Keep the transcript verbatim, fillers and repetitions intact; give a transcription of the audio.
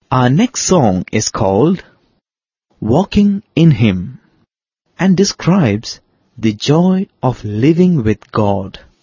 Our next song is called Walking in Him and describes the joy of living with God.